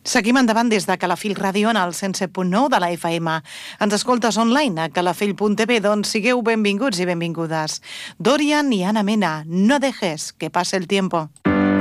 Seguim endavant des de Calafell Ràdio en el 107.9 de la FM. Ens escoltes online a calafell.tv, doncs sigueu benvinguts i benvingudes. Dorian i Ana Mena, no dejes que pase el tiempo.